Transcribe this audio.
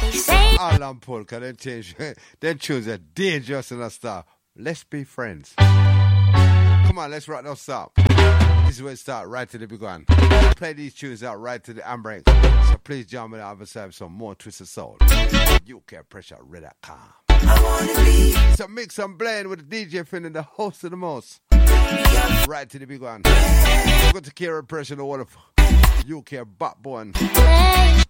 Alan Polka, then change, then choose a dangerous in a star. Let's be friends. Come on, let's rock those stop. This is where it starts, right to the big one. Play these tunes out right to the handbrake. So please join me on the side some more Twisted Soul. UK Pressure, Red Calm. So mix and blend with the DJ Finn and the host of the most. Right to the big one. Go to Kira Pressure, the wonderful UK backbone.